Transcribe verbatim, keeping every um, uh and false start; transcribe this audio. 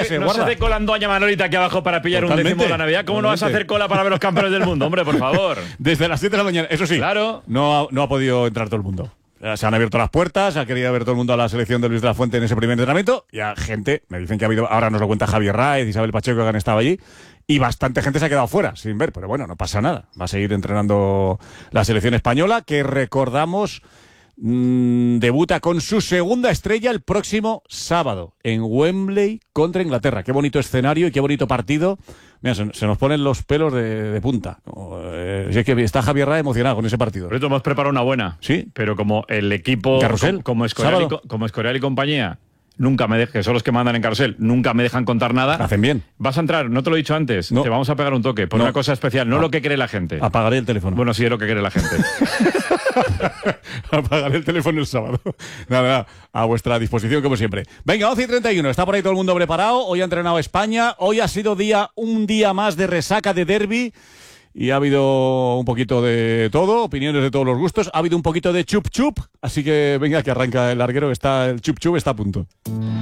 se, no se hace cola en Doña Manolita aquí abajo para pillar Totalmente. un décimo de la Navidad. ¿Cómo no vas a hacer cola para ver los campeones del mundo? Hombre, por favor. Desde las siete de la mañana, eso sí, Claro. no ha, no ha podido entrar todo el mundo. Se han abierto las puertas, ha querido ver todo el mundo a la selección de Luis de la Fuente en ese primer entrenamiento. Y a gente, me dicen que ha habido, ahora nos lo cuenta Javier Raez, Isabel Pacheco, que han estado allí. Y bastante gente se ha quedado fuera, sin ver. Pero bueno, no pasa nada. Va a seguir entrenando la selección española, que recordamos, mmm, debuta con su segunda estrella el próximo sábado en Wembley contra Inglaterra. Qué bonito escenario y qué bonito partido. Mira, se, se nos ponen los pelos de, de punta. Eh, si es que está Javier Raez emocionado con ese partido. Por eso hemos preparado una buena. Sí. Pero como el equipo, Carrusel, como, como, Escorial y, sábado. co- como Escorial y compañía, nunca me dejan, que son los que mandan en Carrusel, nunca me dejan contar nada. Hacen bien. Vas a entrar, no te lo he dicho antes, No. te vamos a pegar un toque por No. una cosa especial, no Ah. lo que cree la gente. Apagaré el teléfono. Bueno, sí es lo que cree la gente. Apagaré el teléfono el sábado. Nada, nada, a vuestra disposición como siempre. Venga, once y treinta y uno, está por ahí todo el mundo preparado. Hoy ha entrenado España. Hoy ha sido día un día más de resaca de derbi. Y ha habido un poquito de todo, opiniones de todos los gustos. Ha habido un poquito de chup chup. Así que venga, que arranca el larguero. Está, el chup chup está a punto.